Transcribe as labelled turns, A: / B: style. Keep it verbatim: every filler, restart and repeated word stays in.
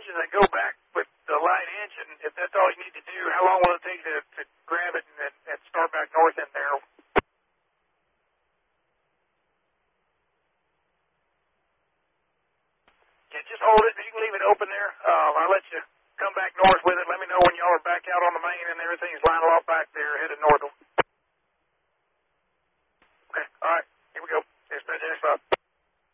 A: engine and go back with the light engine, if that's all you need to do, how long will it take to, to grab it and, and start back north in there? Yeah, just hold it. You can leave it open there. Uh, I'll let you come back north with it. Let me know when y'all are back out on the main and everything's lined off back there headed north.